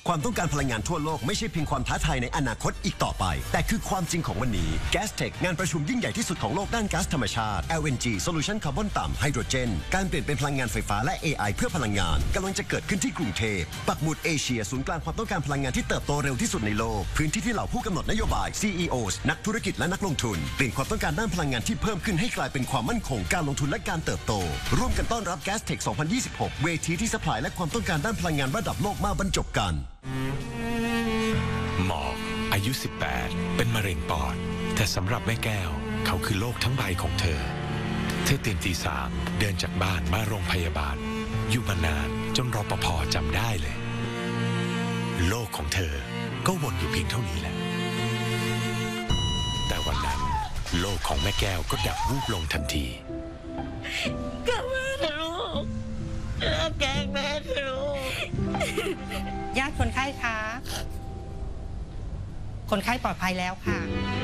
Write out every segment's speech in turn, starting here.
ความต้องการพลังงานทั่วโลกไม่ใช่เพียงความท้าทายในอนาคตอีกต่อไปแต่คือความจริงของวันนี้ Gastech งานประชุมยิ่งใหญ่ที่สุดของโลกด้านก๊าซธรรมชาติ LNG Solution คาร์บอนต่ำไฮโดรเจนการเปลี่ยนเป็นพลังงานไฟฟ้าและ AI เพื่อพลังงานกำลังจะเกิดขึ้นที่กรุงเทพปักหมุดเอเชียศูนย์กลางความต้องการพลังงานที่เติบโตเร็วที่สุดในโลกพื้นที่ที่เหล่าผู้กำหนดนโยบาย CEOs นักธุรกิจและนักลงทุนเปลี่ยนความต้องการด้านพลังงานที่เพิ่มขึ้นให้กลายเป็นความมั่นคงการลงทุนและการเติบโตร่วมกันต้อนรับ Gastech 2026 เวทีที่ซัพพลายและความต้องการด้านพลังงานระดับโลกมาบรรจบกันหมอกอายุ 18 เป็นมะเร็งปอดแต่สำหรับแม่แก้วเขาคือโลกทั้งใบของเธอตื่นตี 3เดินจากบ้านมาโรงพยาบาลอยู่มานานจนรปภ.จำได้เลยโลกของเธอก็วนอยู่เพียงเท่านี้แหละแต่วันนั้นโลกของแม่แก้วก็ดับวูบลงทันทีกลับมาเถอะลูกรักแกงแม่เถอะลูกญาติคนไข้คะคนไข้ปลอดภัยแล้วค่ะ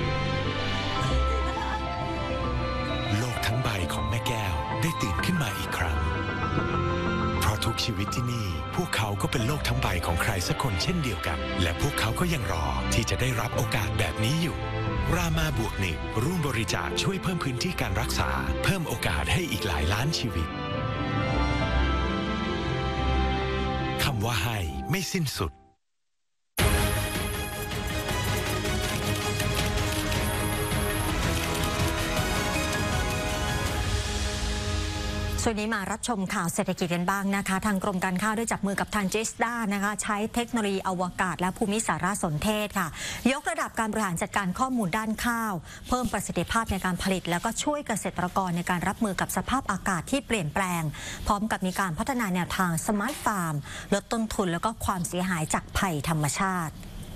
โลกทั้งใบของแม่แก้วได้ตื่นขึ้นมาอีกครั้งเพราะทุกชีวิตที่นี่พวกเขาก็เป็นโลกทั้งใบของใครสักคนเช่นเดียวกันและพวกเขาก็ยังรอที่จะได้รับโอกาสแบบนี้อยู่รามาบวกนิกร่วมบริจาคช่วยเพิ่มพื้นที่การรักษาเพิ่มโอกาสให้อีกหลายล้านชีวิตคำว่าให้ไม่สิ้นสุดส่วนนี้มารับชมข่าวเศรษฐกิจกันบ้างนะคะทางกรมการข้าวได้จับมือกับทางจิสด้านะคะใช้เทคโนโลยีอวกาศและภูมิสารสนเทศค่ะยกระดับการบริหารจัดการข้อมูลด้านข้าวเพิ่มประสิทธิภาพในการผลิตแล้วก็ช่วยเกษตรกรในการรับมือกับสภาพอากาศที่เปลี่ยนแปลงพร้อมกับมีการพัฒนาแนวทางสมาร์ทฟาร์มลดต้นทุนแล้วก็ความเสียหายจากภัยธรรมชาติ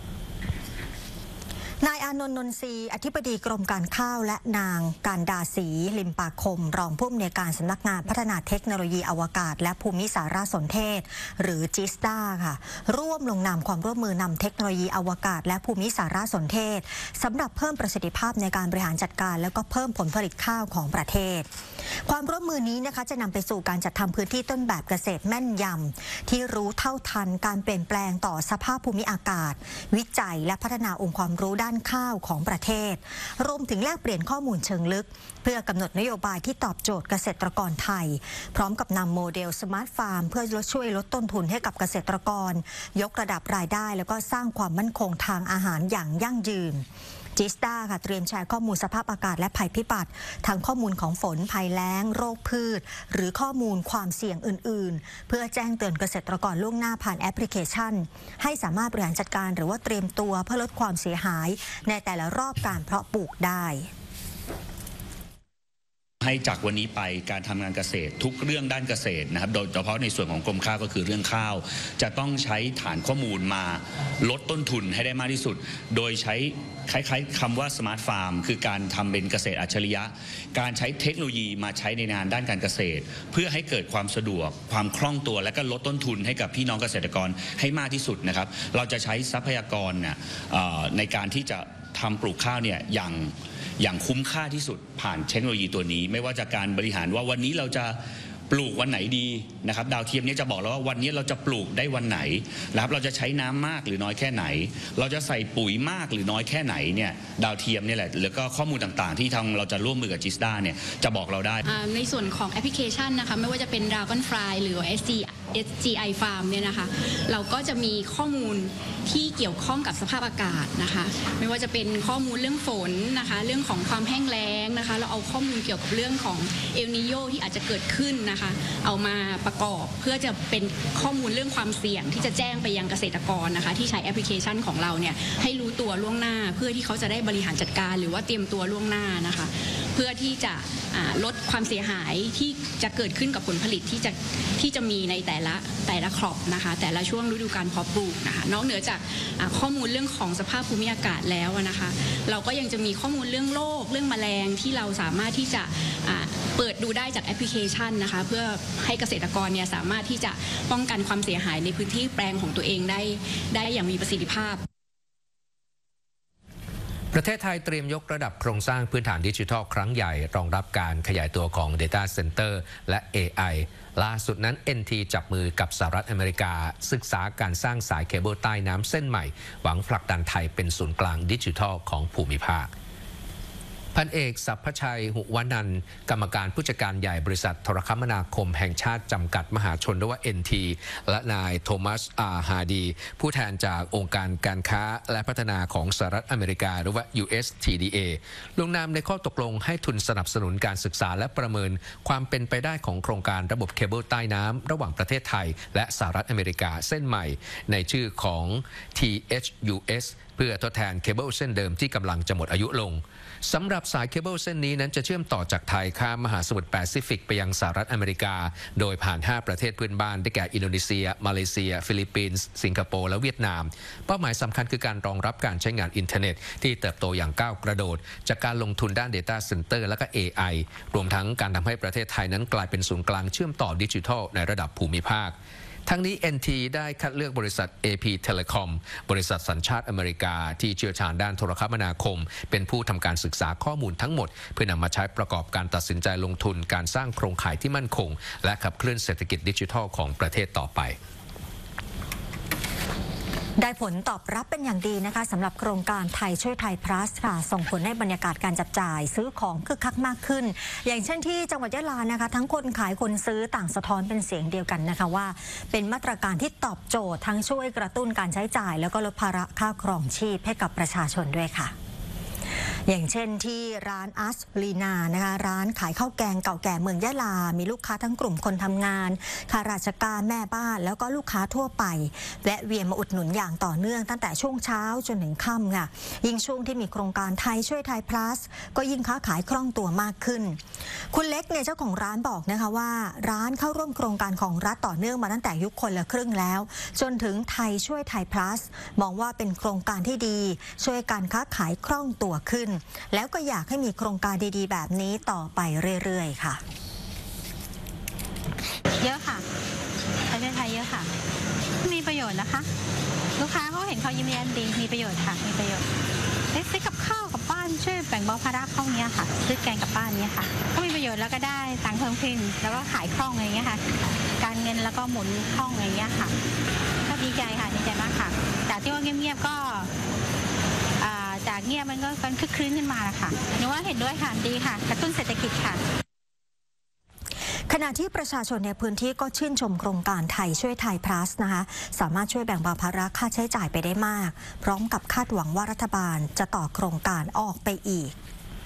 นายอานนท์ นนทรีอธิบดีกรมการข้าวและนางการดาศรีลิมปาคมรองผู้อำนวยการสำนักงานพัฒนาเทคโนโลยีอวกาศและภูมิสารสนเทศหรือจิสด้าค่ะร่วมลงนามความร่วมมือนำเทคโนโลยีอวกาศและภูมิสารสนเทศสำหรับเพิ่มประสิทธิภาพในการบริหารจัดการแล้วก็เพิ่มผลผลิตข้าวของประเทศความร่วมมือนี้นะคะจะนำไปสู่การจัดทำพื้นที่ต้นแบบเกษตรแม่นยำที่รู้เท่าทันการเปลี่ยนแปลงต่อสภาพภูมิอากาศวิจัยและพัฒนาองค์ความรู้ด้านข้าวของประเทศรวมถึงแลกเปลี่ยนข้อมูลเชิงลึกเพื่อกำหนดนโยบายที่ตอบโจทย์เกษตรกรไทยพร้อมกับนำโมเดลสมาร์ทฟาร์มเพื่อช่วยลดต้นทุนให้กับเกษตรกรยกระดับรายได้แล้วก็สร้างความมั่นคงทางอาหารอย่างยั่งยืนจิสด้าค่ะเตรียมแชร์ข้อมูลสภาพอากาศและภัยพิบัติทั้งข้อมูลของฝนภัยแล้งโรคพืชหรือข้อมูลความเสี่ยงอื่นๆเพื่อแจ้งเตือนเกษตรกรล่วงหน้าผ่านแอปพลิเคชันให้สามารถบริหารจัดการหรือว่าเตรียมตัวเพื่อลดความเสียหายในแต่ละรอบการเพาะปลูกได้ให้จากวันนี้ไปการทำงานเกษตรทุกเรื่องด้านเกษตรนะครับโดยเฉพาะในส่วนของกรมข้าวก็คือเรื่องข้าวจะต้องใช้ฐานข้อมูลมาลดต้นทุนให้ได้มากที่สุดโดยใช้คล้ายๆคำว่าสมาร์ทฟาร์มคือการทำเป็นเกษตรอัจฉริยะการใช้เทคโนโลยีมาใช้ในงานด้านการเกษตรเพื่อให้เกิดความสะดวกความคล่องตัวและก็ลดต้นทุนให้กับพี่น้องเกษตรกรให้มากที่สุดนะครับเราจะใช้ทรัพยากรในการที่จะทำปลูกข้าวเนี่ยอย่างคุ้มค่าที่สุดผ่านเทคโนโลยีตัวนี้ไม่ว่าจะการบริหารว่าวันนี้เราจะปลูกวันไหนดีนะครับดาวเทียมนี้จะบอกเราว่าวันนี้เราจะปลูกได้วันไหนนะครับเราจะใช้น้ำมากหรือน้อยแค่ไหนเราจะใส่ปุ๋ยมากหรือน้อยแค่ไหนเนี่ยดาวเทียมนี่แหละแล้วก็ข้อมูลต่างๆที่ทางเราจะร่วมมือกับจิสด้าเนี่ยจะบอกเราได้ในส่วนของแอปพลิเคชันนะคะไม่ว่าจะเป็น Dragonfly หรือ SGI Farm เนี่ยนะคะเราก็จะมีข้อมูลที่เกี่ยวข้องกับสภาพอากาศนะคะไม่ว่าจะเป็นข้อมูลเรื่องฝนนะคะเรื่องของความแห้งแล้งนะคะเราเอาข้อมูลเกี่ยวกับเรื่องของเอลนีโญที่อาจจะเกิดขึ้นนะคะเอามาประกอบเพื่อจะเป็นข้อมูลเรื่องความเสี่ยงที่จะแจ้งไปยังเกษตรกรนะคะที่ใช้แอปพลิเคชันของเราเนี่ยให้รู้ตัวล่วงหน้าเพื่อที่เขาจะได้บริหารจัดการหรือว่าเตรียมตัวล่วงหน้านะคะเพื่อที่จะลดความเสียหายที่จะเกิดขึ้นกับผลผลิตที่จะมีในแต่ละครอปนะคะแต่ละช่วงฤดูกาลเพาะปลูกนะคะนอกเหนือจากข้อมูลเรื่องของสภาพภูมิอากาศแล้วนะคะเราก็ยังจะมีข้อมูลเรื่องโรคเรื่องแมลงที่เราสามารถที่จะเปิดดูได้จากแอปพลิเคชันนะคะเพื่อให้เกษตรกรเนี่ยสามารถที่จะป้องกันความเสียหายในพื้นที่แปลงของตัวเองได้อย่างมีประสิทธิภาพประเทศไทยเตรียมยกระดับโครงสร้างพื้นฐานดิจิทัลครั้งใหญ่รองรับการขยายตัวของ Data Center และ AI ล่าสุดนั้น NT จับมือกับสหรัฐอเมริกาศึกษาการสร้างสายเคเบิลใต้น้ำเส้นใหม่หวังผลักดันไทยเป็นศูนย์กลางดิจิทัลของภูมิภาคพันเอกสัพพชัยหุวนันท์กรรมการผู้จัดการใหญ่บริษัทโทรคมนาคมแห่งชาติจำกัดมหาชนหรือว่า NT และนายโทมัสฮาร์ดีผู้แทนจากองค์การการค้าและพัฒนาของสหรัฐอเมริกาหรือว่า USTDA ลงนามในข้อตกลงให้ทุนสนับสนุนการศึกษาและประเมินความเป็นไปได้ของโครงการระบบเคเบิลใต้น้ำระหว่างประเทศไทยและสหรัฐอเมริกาเส้นใหม่ในชื่อของ THUS เพื่อทดแทนเคเบิลเส้นเดิมที่กำลังจะหมดอายุลงสำหรับสายเคเบิลเส้นนี้นั้นจะเชื่อมต่อจากไทยข้ามมหาสมุทรแปซิฟิกไปยังสหรัฐอเมริกาโดยผ่าน5ประเทศเพื่อนบ้านได้แก่อินโดนีเซียมาเลเซียฟิลิปปินส์สิงคโปร์และเวียดนามเป้าหมายสำคัญคือการรองรับการใช้งานอินเทอร์เน็ตที่เติบโตอย่างก้าวกระโดดจากการลงทุนด้าน Data Center และก็ AI รวมทั้งการทำให้ประเทศไทยนั้นกลายเป็นศูนย์กลางเชื่อมต่อดิจิทัลในระดับภูมิภาคทั้งนี้ NT ได้คัดเลือกบริษัท AP Telecom บริษัทสัญชาติอเมริกาที่เชี่ยวชาญด้านโทรคมนาคมเป็นผู้ทำการศึกษาข้อมูลทั้งหมดเพื่อนำมาใช้ประกอบการตัดสินใจลงทุนการสร้างโครงข่ายที่มั่นคงและขับเคลื่อนเศรษฐกิจดิจิทัลของประเทศต่อไปได้ผลตอบรับเป็นอย่างดีนะคะสำหรับโครงการไทยช่วยไทย plus ค่ะส่งผลให้บรรยากาศการจับจ่ายซื้อของคึกคักมากขึ้นอย่างเช่นที่จังหวัดยะลานะคะทั้งคนขายคนซื้อต่างสะท้อนเป็นเสียงเดียวกันนะคะว่าเป็นมาตรการที่ตอบโจทย์ทั้งช่วยกระตุ้นการใช้จ่ายแล้วก็ลดภาระค่าครองชีพให้กับประชาชนด้วยค่ะอย่างเช่นที่ร้านอัสลีนานะคะร้านขายข้าวแกงเก่าแก่เมืองยะลามีลูกค้าทั้งกลุ่มคนทำงานข้าราชการแม่บ้านแล้วก็ลูกค้าทั่วไปแวะเวียนมาอุดหนุนอย่างต่อเนื่องตั้งแต่ช่วงเช้าจนถึงค่ำค่ะยิ่งช่วงที่มีโครงการไทยช่วยไทย plus ก็ยิ่งค้าขายคล่องตัวมากขึ้นคุณเล็กเนี่ยเจ้าของร้านบอกนะคะว่าร้านเข้าร่วมโครงการของรัฐต่อเนื่องมาตั้งแต่ยุคคนละครึ่งแล้วจนถึงไทยช่วยไทย plus มองว่าเป็นโครงการที่ดีช่วยการค้าขายคล่องตัวขึ้นแล้วก็อยากให้มีโครงการดีๆแบบนี้ต่อไปเรื่อยๆค่ะเยอะค่ะประเทศไทยเยอะค่ะมีประโยชน์นะคะลูกค้าเขาเห็นเขายิ้มแย้มดีมีประโยชน์ค่ะมีประโยชน์ซื้อกับข้าวกับบ้านช่วยแบ่งเบาภาระเข้าเนี้ยค่ะซื้อแกงกับบ้านเนี้ยค่ะก็มีประโยชน์แล้วก็ได้ตังค์เพิ่มขึ้นแล้วก็ขายคล่องอะไรเงี้ยค่ะการเงินแล้วก็หมุนคล่องอะไรเงี้ยค่ะก็ดีใจค่ะดีใจมากค่ะจากที่ว่าเงียบๆก็จากเงียบมันก็คึกคืนขึ้นมาแล้วค่ะหนูว่าเห็นด้วยค่ะดีค่ะกระตุ้นเศรษฐกิจค่ะขณะที่ประชาชนในพื้นที่ก็ชื่นชมโครงการไทยช่วยไทย plus นะคะสามารถช่วยแบ่งเบาภาระค่าใช้จ่ายไปได้มากพร้อมกับคาดหวังว่ารัฐบาลจะต่อโครงการออกไปอีก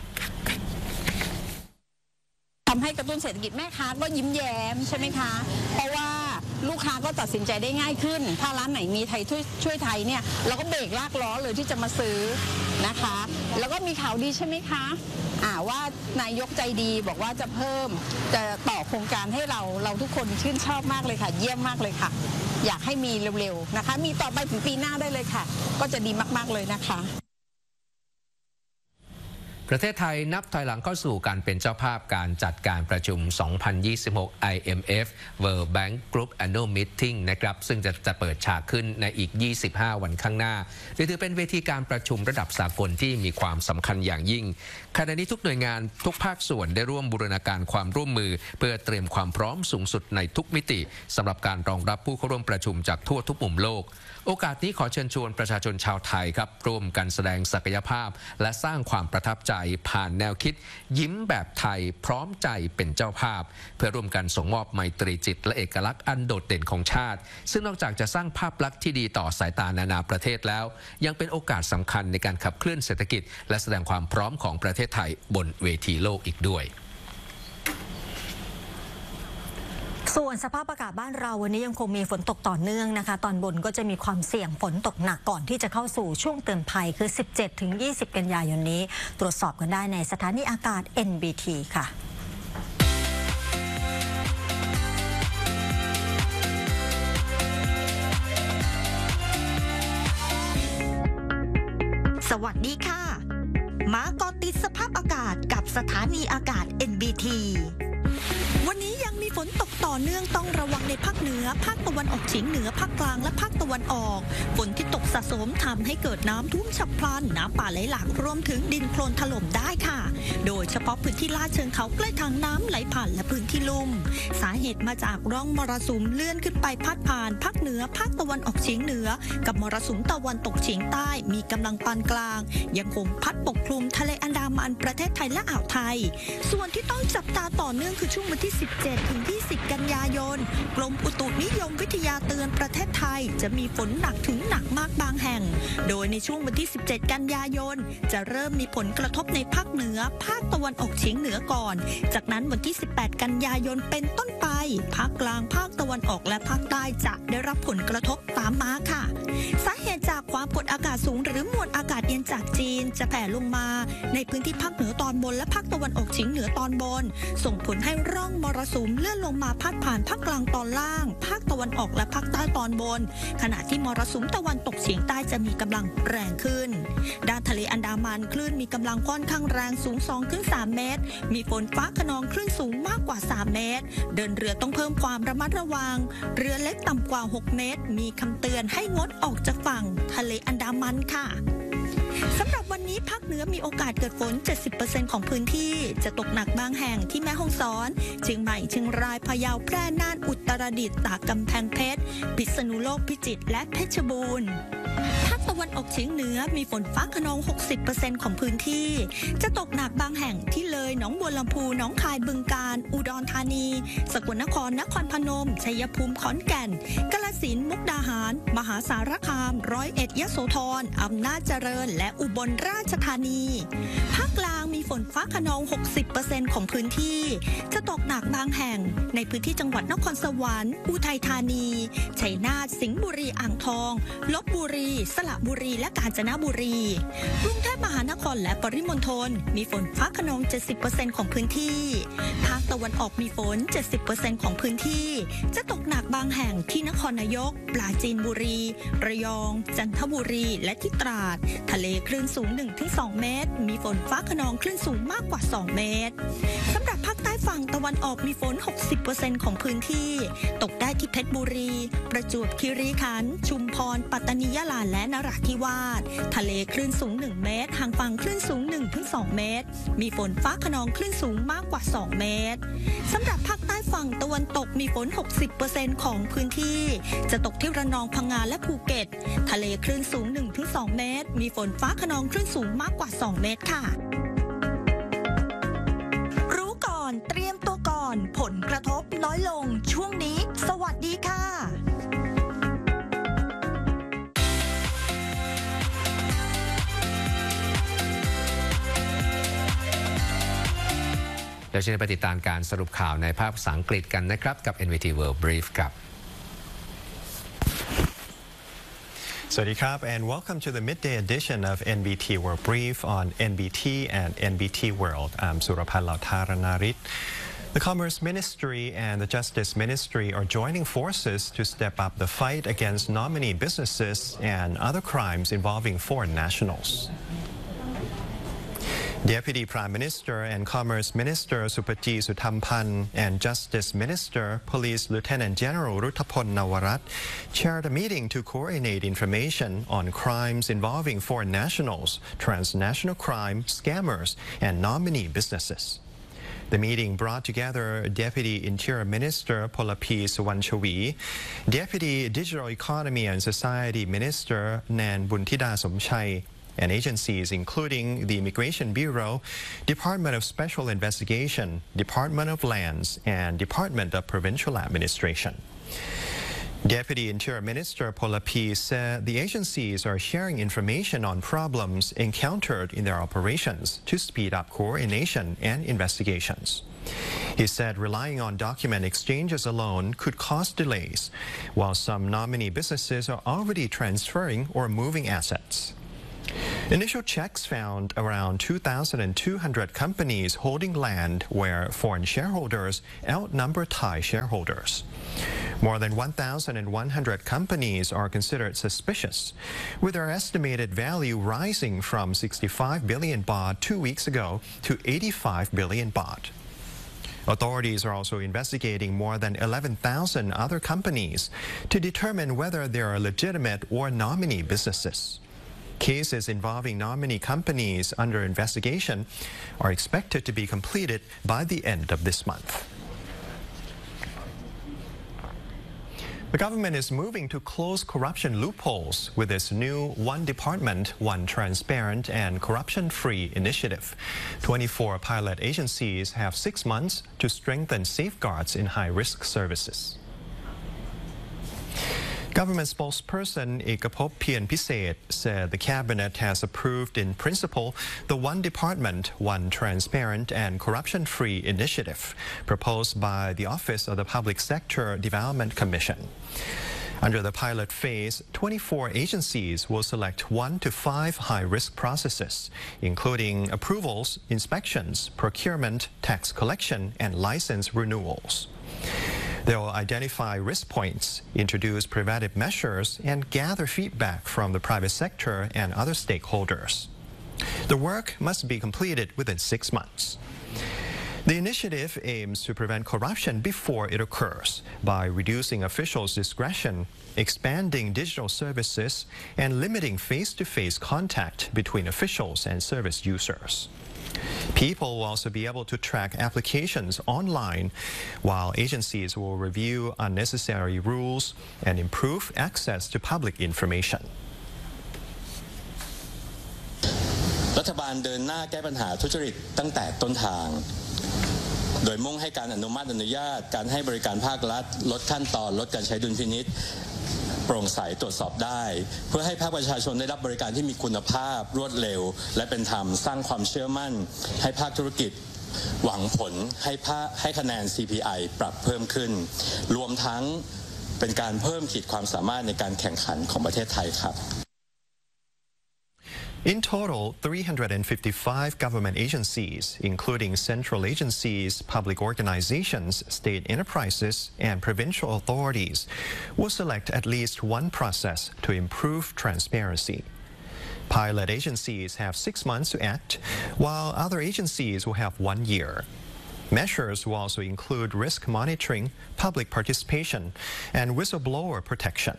ทำให้กระตุ้นเศรษฐกิจแม่ค้าก็ยิ้มแย้มใช่ไหมคะเพราะว่าลูกค้าก็ตัดสินใจได้ง่ายขึ้นถ้าร้านไหนมีไทยช่วยไทยเนี่ยเราก็เบรกลากล้อเลยที่จะมาซื้อนะคะแล้วก็มีข่าวดีใช่ไหมคะว่านายกใจดีบอกว่าจะต่อโครงการให้เราทุกคนชื่นชอบมากเลยค่ะเยี่ยมมากเลยค่ะอยากให้มีเร็วๆนะคะมีต่อไปถึงปีหน้าได้เลยค่ะก็จะดีมากๆเลยนะคะประเทศไทยนับถอยหลังเข้าสู่การเป็นเจ้าภาพการจัดการประชุม 2026 IMF World Bank Group Annual Meeting นะครับซึ่งจะเปิดฉากขึ้นในอีก 25 วันข้างหน้าถือเป็นเวทีการประชุมระดับสากลที่มีความสำคัญอย่างยิ่งขณะนี้ทุกหน่วยงานทุกภาคส่วนได้ร่วมบูรณาการความร่วมมือเพื่อเตรียมความพร้อมสูงสุดในทุกมิติสำหรับการรองรับผู้เข้าร่วมประชุมจากทั่วทุกมุมโลกโอกาสนี้ขอเชิญชวนประชาชนชาวไทยครับร่วมกันแสดงศักยภาพและสร้างความประทับใจผ่านแนวคิดยิ้มแบบไทยพร้อมใจเป็นเจ้าภาพเพื่อร่วมกันส่งมอบไมตรีจิตและเอกลักษณ์อันโดดเด่นของชาติซึ่งนอกจากจะสร้างภาพลักษณ์ที่ดีต่อสายตานานาประเทศแล้วยังเป็นโอกาสสำคัญในการขับเคลื่อนเศรษฐกิจและแสดงความพร้อมของประเทศไทยบนเวทีโลกอีกด้วยส่วนสภาพอากาศบ้านเราวันนี้ยังคงมีฝนตกต่อเนื่องนะคะตอนบนก็จะมีความเสี่ยงฝนตกหนักก่อนที่จะเข้าสู่ช่วงเตือนภัยคือ 17-20 กันยายนนี้ตรวจสอบกันได้ในสถานีอากาศ NBT ค่ะสวัสดีค่ะมาเกาะติดสภาพอากาศกับสถานีอากาศ NBT วันนี้ยังมีฝนตกต่อเนื่องต้องระวังในภาคเหนือภาคตะวันออกเฉียงเหนือภาคกลางและภาคตะวันออกฝนที่ตกสะสมทำให้เกิดน้ำท่วมฉับพลันน้ำป่าไหลหลากรวมถึงดินโคลนถล่มได้ค่ะโดยเฉพาะพื้นที่ลาดเชิงเขาใกล้ทางน้ำไหลผ่านและพื้นที่ลุ่มสาเหตุมาจากร่องมรสุมเลื่อนขึ้นไปพาดผ่านภาคเหนือภาคตะวันออกเฉียงเหนือกับมรสุมตะวันตกเฉียงใต้มีกำลังปานกลางยังคงพัดปกคลุมทะเลอันดามันประเทศไทยและอ่าวไทยส่วนที่ต้องจับตาต่อเนื่องคือช่วงวันที่ 17 ถึง 20 กันยายนกรมอุตุนิยมวิทยาเตือนประเทศไทยจะมีฝนหนักถึงหนักมากบางแห่งโดยในช่วงวันที่ 17 กันยายนจะเริ่มมีผลกระทบในภาคเหนือภาคตะวันออกเฉียงเหนือก่อนจากนั้นวันที่ 18 กันยายนเป็นต้นไปภาคกลางภาคตะวันออกและภาคใต้จะได้รับผลกระทบตามมาค่ะสาเหตุจากความกดอากาศสูงหรือมวลอากาศเย็นจากจีนจะแผ่ลงมาในพื้นที่ภาคเหนือตอนบนและภาคตะวันออกเฉียงเหนือตอนบนส่งผลให้ร่องมรสุมเลื่อนลงมาพาดผ่านภาคกลางตอนล่างภาคตะวันออกและภาคใต้ตอนบนขณะที่มรสุมตะวันตกเฉียงใต้จะมีกำลังแรงขึ้นด้านทะเลอันดามันคลื่นมีกำลังค่อนข้างแรงสูง 2-3 เมตรมีฝนฟ้าคะนองคลื่นสูงมากกว่า3 เมตรเดินเรือต้องเพิ่มความระมัดระวังเรือเล็กต่ำกว่า6 เมตรมีคำเตือนให้งดออกจากฝั่งทะเลอันดามันค่ะสำหรับวันนี้ภาคเหนือมีโอกาสเกิดฝน 70% ของพื้นที่จะตกหนักบางแห่งที่แม่ฮ่องสอนเชียงใหม่เชียงรายพะเยาแพร่น่านอุตรดิตถ์ตากกำแพงเพชรพิษณุโลกพิจิตรและเพชรบูรณ์ภาคตะวันออกเฉียงเหนือมีฝนฟ้าคะนอง 60% ของพื้นที่จะตกหนักบางแห่งที่เลยหนองบัวลำพูหนองคายบึงกาฬอุดรธานีสกลนครนครพนมชัยภูมิขอนแก่นกาฬสินธุ์มุกดาหารมหาสารคามร้อยเอ็ดยโสธรอำนาจเจริญและอุบลราชธานีภาคกลางมีฝนฟ้าคะนอง 60% ของพื้นที่จะตกหนักบางแห่งในพื้นที่จังหวัดนครสวรรค์อุทัยธานีชัยนาทสิงห์บุรีอ่างทองลพบุรีสระบุรีและกาญจนบุรีกรุงเทพมหานครและปริมณฑลมีฝนฟ้าคะนอง 70% ของพื้นที่ภาคตะวันออกมีฝน 70% ของพื้นที่จะตกหนักบางแห่งที่นครนายกปราจีนบุรีระยองจันทบุรีและที่ตราดทะเลคลื่นสูง 1-2 เมตรมีฝนฟ้าคะนองคลื่นสูงมากกว่า2 เมตรสำหรับภาคใต้ฝั่งตะวันออกมีฝน 60% ของพื้นที่ตกได้ที่เพชรบุรีประจวบคีรีขันธ์ชุมพรปัตตานียะลาและนราธิวาสทะเลคลื่นสูง1 เมตรห่างฝั่งคลื่นสูง 1-2 เมตรมีฝนฟ้าคะนองคลื่นสูงมากกว่า2 เมตรสำหรับภาคใต้ฝั่งตะวันตกมีฝน 60% ของพื้นที่จะตกที่ระนองพังงาและภูเก็ตทะเลคลื่นสูง 1-2 เมตรมีฝนฟ้าคะนองคลื่นสูงมากกว่า2 เมตรค่ะรู้ก่อนเตรียมตัวก่อนผลกระทบน้อยลงช่วงนี้สวัสดีค่ะเดี๋ยวจะไปติดตามการสรุปข่าวในภาคภาษาอังกฤษกันนะครับกับ NBT World Brief ครับสวัสดีครับ and welcome to the midday edition of NBT World Brief on NBT and NBT World. I'm Surapan Lautharanarit. The Commerce Ministry and the Justice Ministry are joining forces to step up the fight against nominee businesses and other crimes involving foreign nationals.Deputy Prime Minister and Commerce Minister Supati Suthampan and Justice Minister Police Lieutenant General Ruthapol Nawarat chaired a meeting to coordinate information on crimes involving foreign nationals, transnational crime, scammers, and nominee businesses. The meeting brought together Deputy Interior Minister Polapi Suwanchawi, Deputy Digital Economy and Society Minister Nan Buntida Somchai,and agencies including the Immigration Bureau, Department of Special Investigation, Department of Lands, and Department of Provincial Administration. Deputy Interior Minister Polapi said the agencies are sharing information on problems encountered in their operations to speed up coordination and investigations. He said relying on document exchanges alone could cause delays, while some nominee businesses are already transferring or moving assets.Initial checks found around 2,200 companies holding land where foreign shareholders outnumber Thai shareholders. More than 1,100 companies are considered suspicious, with their estimated value rising from 65 billion baht 2 weeks ago to 85 billion baht. Authorities are also investigating more than 11,000 other companies to determine whether they are legitimate or nominee businesses. Cases involving nominee companies under investigation are expected to be completed by the end of this month. The government is moving to close corruption loopholes with its new One Department, One Transparent and Corruption-Free initiative. 24 pilot agencies have 6 months to strengthen safeguards in high-risk services. Government spokesperson Ekapop Pienpiset said the cabinet has approved in principle the One Department, One Transparent and Corruption-Free initiative proposed by the Office of the Public Sector Development Commission. Under the pilot phase, 24 agencies will select 1 to 5 high-risk processes, including approvals, inspections, procurement, tax collection, and license renewals. They will identify risk points, introduce preventive measures, and gather feedback from the private sector and other stakeholders. The work must be completed within 6 months. The initiative aims to prevent corruption before it occurs by reducing officials' discretion, expanding digital services, and limiting face-to-face contact between officials and service users. People will also be able to track applications online, while agencies will review unnecessary rules and improve access to public information. รัฐบาลเดินหน้าแก้ปัญหาทุจริตตั้งแต่ต้นทางโดยมุ่งให้การอนุมัติอนุญาตการให้บริการภาครัฐลดขั้นตอนลดการใช้ดุลพินิจโปร่งใสตรวจสอบได้เพื่อให้ภาคประชาชนได้รับบริการที่มีคุณภาพรวดเร็วและเป็นธรรมสร้างความเชื่อมั่นให้ภาคธุรกิจหวังผลให้คะแนน CPI ปรับเพิ่มขึ้นรวมทั้งเป็นการเพิ่มขีดความสามารถในการแข่งขันของประเทศไทยครับ In total, 355 government agencies, including central agencies, public organizations, state enterprises, and provincial authorities, will select at least one process to improve transparency. Pilot agencies have 6 months to act, while other agencies will have 1 year. Measures will also include risk monitoring, public participation, and whistleblower protection.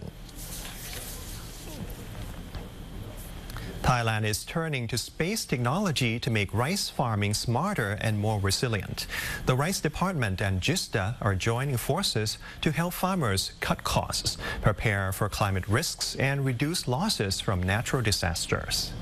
Thailand is turning to space technology to make rice farming smarter and more resilient. The Rice Department and GISDA are joining forces to help farmers cut costs, prepare for climate risks, and reduce losses from natural disasters.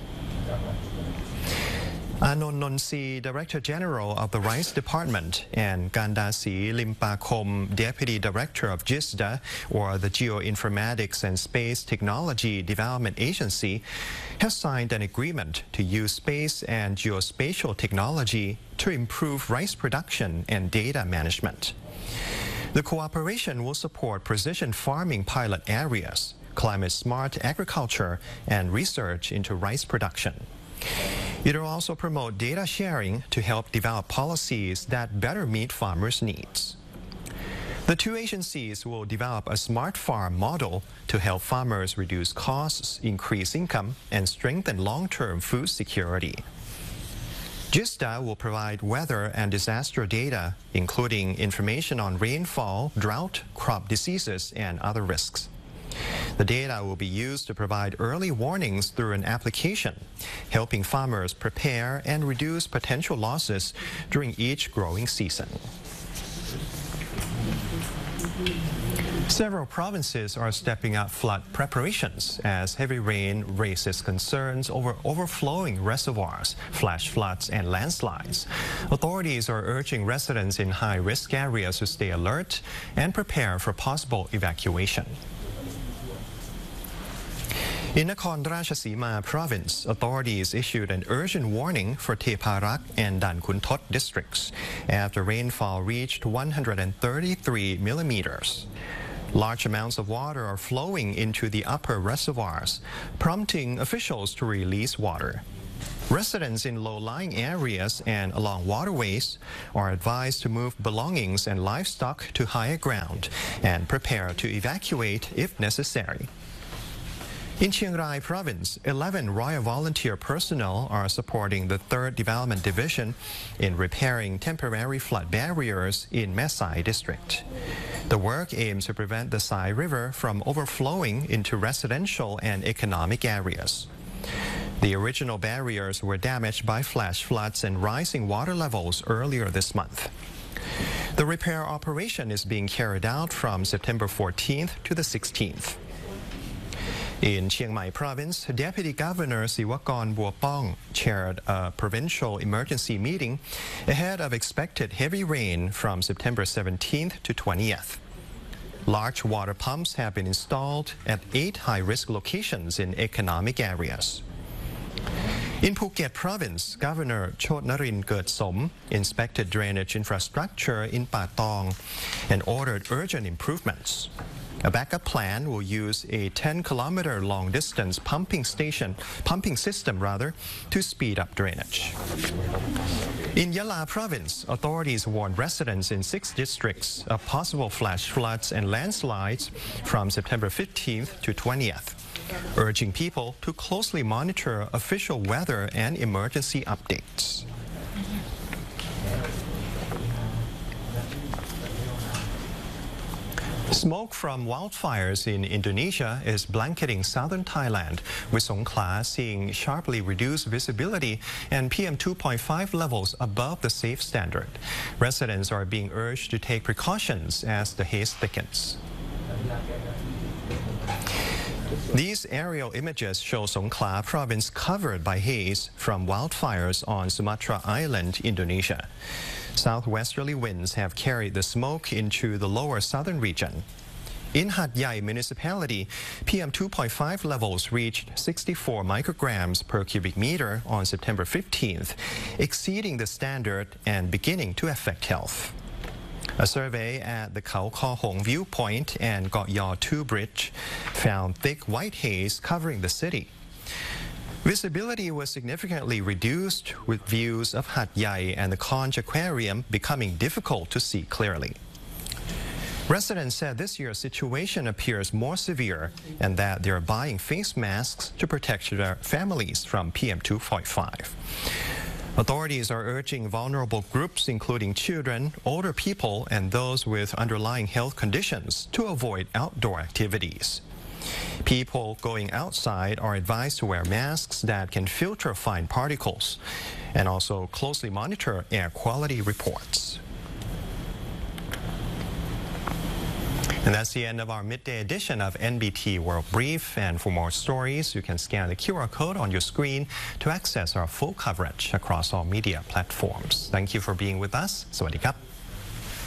Anon Nonsi, Director General of the Rice Department, and Gandasi Limpakom, Deputy Director of GISDA, or the Geoinformatics and Space Technology Development Agency, have signed an agreement to use space and geospatial technology to improve rice production and data management. The cooperation will support precision farming pilot areas, climate-smart agriculture, and research into rice production. It will also promote data sharing to help develop policies that better meet farmers' needs. The two agencies will develop a smart farm model to help farmers reduce costs, increase income, and strengthen long-term food security. GISDA will provide weather and disaster data, including information on rainfall, drought, crop diseases, and other risks. The data will be used to provide early warnings through an application, helping farmers prepare and reduce potential losses during each growing season. Several provinces are stepping up flood preparations as heavy rain raises concerns over overflowing reservoirs, flash floods, and landslides. Authorities are urging residents in high-risk areas to stay alert and prepare for possible evacuation. In Nakhon Ratchasima province, authorities issued an urgent warning for Teparak and Dan Khun Thot districts after rainfall reached 133 millimeters. Large amounts of water are flowing into the upper reservoirs, prompting officials to release water. Residents in low-lying areas and along waterways are advised to move belongings and livestock to higher ground and prepare to evacuate if necessary. In Chiang Rai Province, 11 Royal Volunteer personnel are supporting the 3rd Development Division in repairing temporary flood barriers in Mae Sai District. The work aims to prevent the Sai River from overflowing into residential and economic areas. The original barriers were damaged by flash floods and rising water levels earlier this month. The repair operation is being carried out from September 14th to the 16th. In Chiang Mai Province, Deputy Governor Siwakon Buapong chaired a provincial emergency meeting ahead of expected heavy rain from September 17th to 20th. Large water pumps have been installed at 8 high-risk locations in economic areas. In Phuket Province, Governor Chotnarin Gertsom inspected drainage infrastructure in Patong and ordered urgent improvements. A backup plan will use a 10-kilometer long-distance pumping system to speed up drainage. In Yala Province, authorities warned residents in 6 districts of possible flash floods and landslides from September 15th to 20th, urging people to closely monitor official weather and emergency updates. Smoke from wildfires in Indonesia is blanketing southern Thailand, with Songkhla seeing sharply reduced visibility and PM2.5 levels above the safe standard. Residents are being urged to take precautions as the haze thickens. These aerial images show Songkhla province covered by haze from wildfires on Sumatra Island, Indonesia. Southwesterly winds have carried the smoke into the lower southern region. In Hat Yai municipality, PM2.5 levels reached 64 micrograms per cubic meter on September 15th, exceeding the standard and beginning to affect health. A survey at the Khao Kho Hong viewpoint and Got Yaw 2 bridge found thick white haze covering the city. Visibility was significantly reduced, with views of Hat Yai and the Conch Aquarium becoming difficult to see clearly. Residents said this year's situation appears more severe and that they are buying face masks to protect their families from PM2.5. Authorities are urging vulnerable groups, including children, older people, and those with underlying health conditions, to avoid outdoor activities. People going outside are advised to wear masks that can filter fine particles and also closely monitor air quality reports. And that's the end of our midday edition of NBT World Brief. And for more stories, you can scan the QR code on your screen to access our full coverage across all media platforms. Thank you for being with us. สวัสดีครับ